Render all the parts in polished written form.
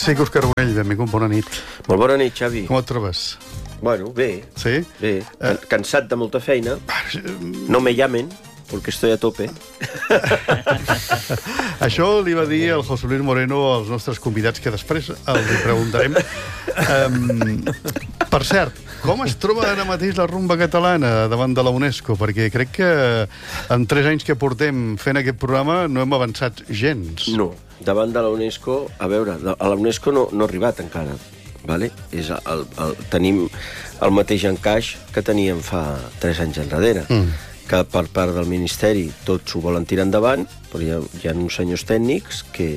Sí, Òscar Gonell, benvingut, bona nit. Molt bona nit, Xavi. Com et trobes? Bueno, bé. Sí? Bé. Cansat de molta feina. No me llamen, porque estoy a tope. Això li va dir el José Luis Moreno als nostres convidats, que després els preguntarem. Per cert, com es troba ara mateix la rumba catalana davant de la UNESCO? Perquè crec que en 3 anys que portem fent aquest programa no hem avançat gens. No, davant de la UNESCO, a veure, a la UNESCO no ha arribat encara. Vale? Tenim el mateix encaix que teníem fa 3 anys enrere. Que per part del Ministeri tots ho volen tirar endavant, però hi ha uns senyors tècnics que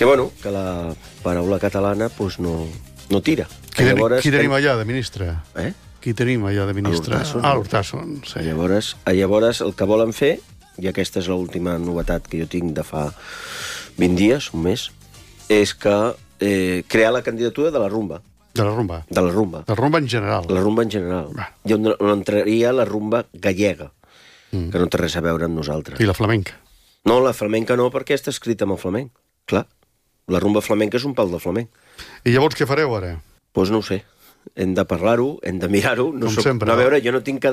la paraula catalana pues, no tira. Qui tenim allà de ministre? Qui tenim allà de ministre? L'Hurtasson. Sí. Llavors el que volen fer, i aquesta és l'última novetat que jo tinc de fa 20 dies, un mes, és que crear la candidatura de la rumba. De la rumba? De la rumba. La rumba en general. La rumba en general. I on entraria la rumba gallega, que no té res a veure amb nosaltres. I la flamenca? No, la flamenca no, perquè està escrita amb el flamenc. Clar, la rumba flamenca és un pal de flamenc. I llavors què fareu ara? Doncs no ho sé. Hem de parlar-ho, hem de mirar-ho. Sempre. A veure,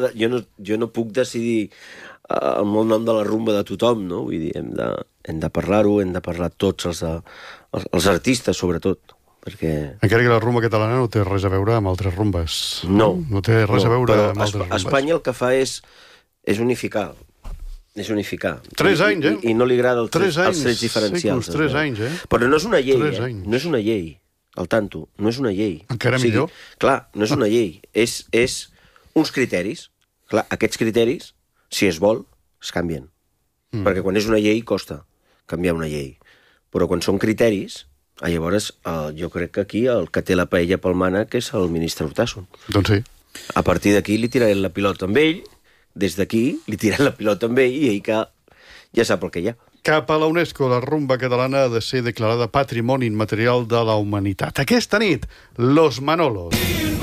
jo no puc decidir el nom de la rumba de tothom, no? Vull dir, hem de parlar-ho, hem de parlar tots els artistes, sobretot. Perquè... Encara que la rumba catalana no té res a veure amb altres rumbes. No. No té res a veure amb altres rumbes. Espanya el que fa és unificar. És unificar. 3 anys, I no li agrada els trets diferencials. 3 anys, Però no és una llei, no és una llei. Al tanto, no és una llei. Encara millor? Clar, no és una llei. És uns criteris. Clar, aquests criteris, si es vol, es canvien. Perquè quan és una llei costa canviar una llei. Però quan són criteris... Llavors, jo crec que aquí el que té la paella pel mànec és el ministre Hurtasson. Doncs sí. A partir d'aquí li tirarem la pilota amb ell, des d'aquí li tirarem la pilota amb ell i ell que ja sap el que hi ha. Cap a la UNESCO, la rumba catalana ha de ser declarada Patrimoni Immaterial de la Humanitat. Aquesta nit, Los Manolos.